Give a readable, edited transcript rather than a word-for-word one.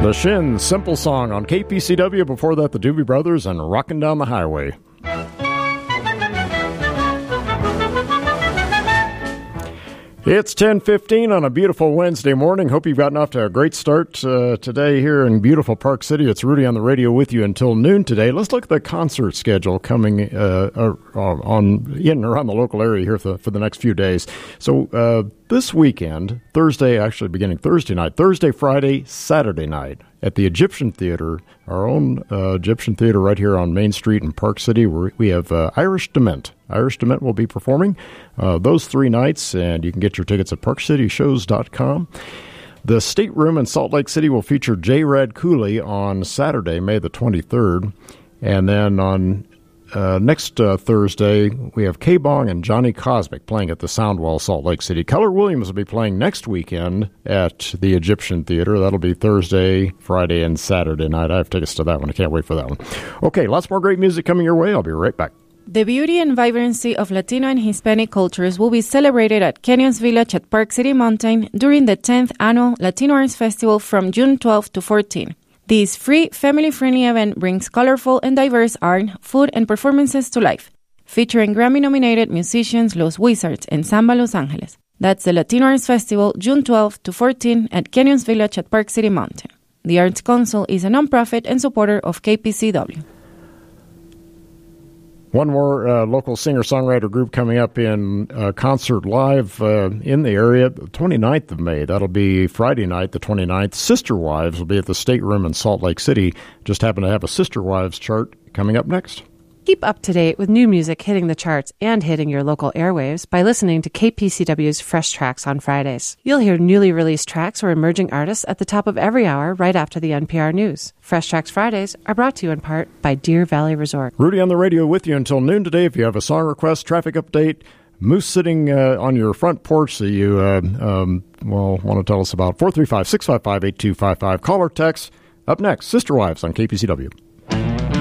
The Shins, Simple Song on KPCW. Before that, the Doobie Brothers and Rockin' Down the Highway. It's 10:15 on a beautiful Wednesday morning. Hope you've gotten off to a great start today here in beautiful Park City. It's Rudy on the radio with you until noon today. Let's look at the concert schedule coming on in and around the local area here for the next few days. So this weekend, Thursday, actually beginning Thursday night, Thursday, Friday, Saturday night at the Egyptian Theater, our own Egyptian Theater right here on Main Street in Park City, where we have Irish Dement. Irish Dement will be performing those 3 nights, and you can get your tickets at parkcityshows.com. The State Room in Salt Lake City will feature J. Rad Cooley on Saturday, May the 23rd. And then on next Thursday, we have K-Bong and Johnny Cosmic playing at the Soundwall, Salt Lake City. Keller Williams will be playing next weekend at the Egyptian Theater. That'll be Thursday, Friday, and Saturday night. I have tickets to that one. I can't wait for that one. Okay, lots more great music coming your way. I'll be right back. The beauty and vibrancy of Latino and Hispanic cultures will be celebrated at Canyons Village at Park City Mountain during the 10th Annual Latino Arts Festival from June 12 to 14. This free, family-friendly event brings colorful and diverse art, food, and performances to life, featuring Grammy-nominated musicians Los Wizards and Samba Los Angeles. That's the Latino Arts Festival, June 12 to 14 at Canyons Village at Park City Mountain. The Arts Council is a nonprofit and supporter of KPCW. One more local singer-songwriter group coming up in concert live in the area, the 29th of May. That'll be Friday night, the 29th. Sister Wives will be at the State Room in Salt Lake City. Just happen to have a Sister Wives chart coming up next. Keep up to date with new music hitting the charts and hitting your local airwaves by listening to KPCW's Fresh Tracks on Fridays. You'll hear newly released tracks or emerging artists at the top of every hour right after the NPR News. Fresh Tracks Fridays are brought to you in part by Deer Valley Resort. Rudy on the radio with you until noon today. If you have a song request, traffic update, moose sitting on your front porch that you want to tell us about, 435-655-8255. Call or text. Up next, Sister Wives on KPCW.